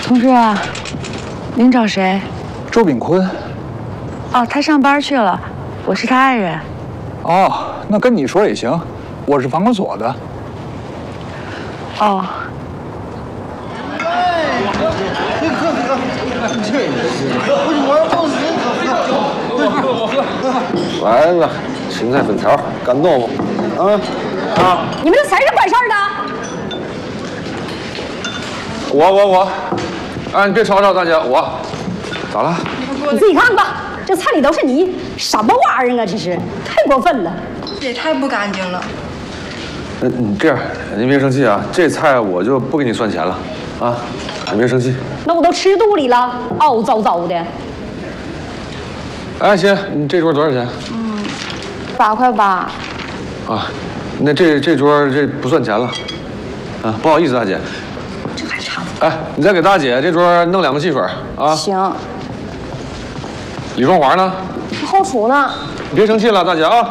同志，您找谁？ 周炳坤。 哦，他上班去了，我是他爱人。 哦，那跟你说也行，我是房管所的。 哦。 来了，青菜粉条，干豆腐。 你们这谁是管事儿的？ 我，哎，你别吵吵，大姐，我咋了？ 你自己看吧，这菜里都是泥，什么玩意儿啊？这是太过分了， 这也太不干净了。 你这样，您别生气啊，这菜我就不给你算钱了，啊，你别生气。 那我都吃肚里了，嗷糟糟的。 哎，姐，你这桌多少钱 8块8。 啊，那这桌这不算钱了，啊，不好意思，大姐。 这还差不哎，你再给大姐这桌弄2个汽水啊。 行。 李双华呢？ 后厨呢？ 你别生气了，大姐啊。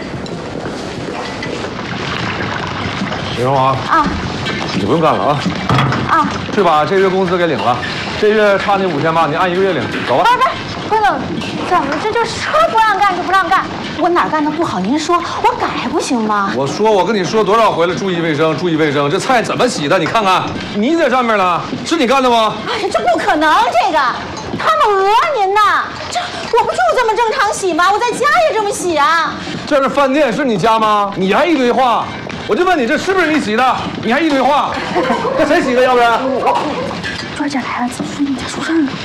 李双华啊， 你不用干了啊。 啊， 去把这月工资给领了，这月差你5800，你按1个月领，走吧。 不能，怎么这就说不让干就不让干？我哪干的不好，您说我改不行吗？ 我跟你说多少回了，注意卫生，注意卫生。这菜怎么洗的？你看看，泥在上面呢，是你干的吗？ 哎呀，这不可能，这个他们讹您呢。这我不就这么正常洗吗？我在家也这么洗啊。 这是饭店，是你家吗？你还一堆话，我就问你，这是不是你洗的？你还一堆话，这谁洗的？要不然专家来了，怎么说你家出事了？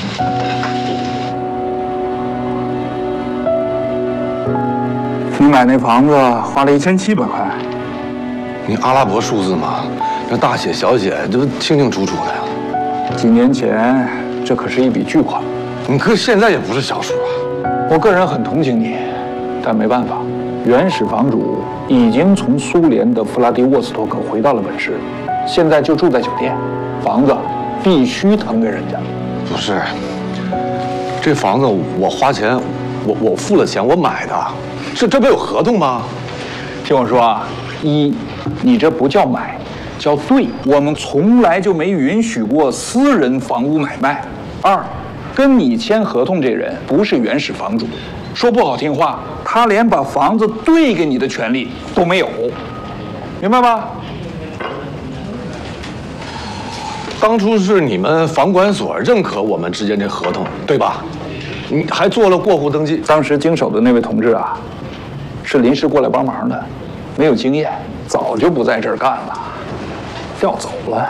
你买那房子花了1700块。 你阿拉伯数字吗？这大写小写这不清清楚楚的呀。 几年前，这可是一笔巨款。 你哥现在也不是小数啊。 我个人很同情你，但没办法，原始房主已经从苏联的弗拉迪沃斯托克回到了本市，现在就住在酒店，房子必须腾给人家。 不是，这房子我花钱，我付了钱，我买的，这不有合同吗？ 听我说啊，一，你这不叫买，叫对。我们从来就没允许过私人房屋买卖。二，跟你签合同这人不是原始房主，说不好听话，他连把房子对给你的权利都没有，明白吧？ 当初是你们房管所认可我们之间这合同，对吧？你还做了过户登记。 当时经手的那位同志啊，是临时过来帮忙的，没有经验，早就不在这儿干了，调走了。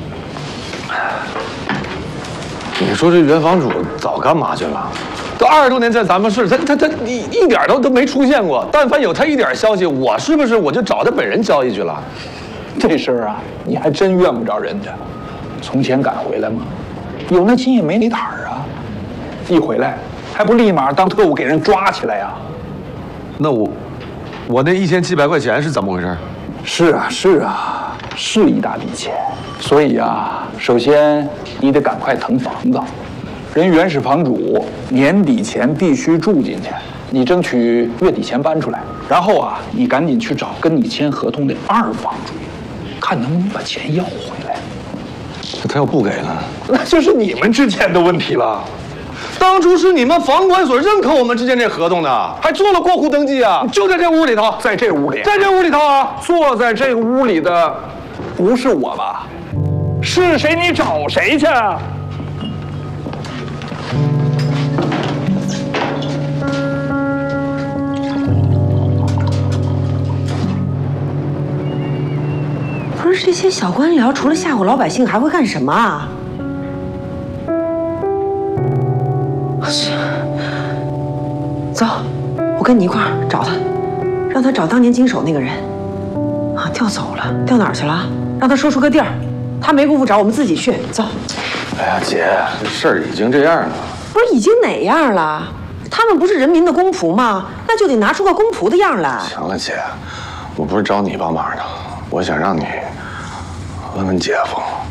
你说这原房主早干嘛去了？都20多年在咱们市，他一点都没出现过。但凡有他一点消息，我是不是我就找他本人交易去了？ 这事儿啊，你还真怨不着人家。从前赶回来吗？有那劲也没你胆儿啊！一回来还不立马当特务给人抓起来呀？ 那我那1700块钱是怎么回事？ 是啊，是一大笔钱。所以啊，首先你得赶快腾房子，人原始房主年底前必须住进去，你争取月底前搬出来。然后啊，你赶紧去找跟你签合同的二房主，看能不能把钱要回来。 他要不给呢？ 那就是你们之间的问题了。 当初是你们房管所认可我们之间这合同的，还做了过户登记啊！就在这屋里头， 在这屋里， 在这屋里头啊！ 坐在这个屋里的不是我吧？是谁？你找谁去？ 不是这些小官僚，除了吓唬老百姓，还会干什么啊？走，我跟你一块儿找他，让他找当年经手那个人。啊，调走了，调哪儿去了？让他说出个地儿，他没工夫找，我们自己去。走。 哎呀，姐，这事儿已经这样了。 不是已经哪样了？他们不是人民的公仆吗？那就得拿出个公仆的样来。 行了，姐，我不是找你帮忙的，我想让你问问姐夫。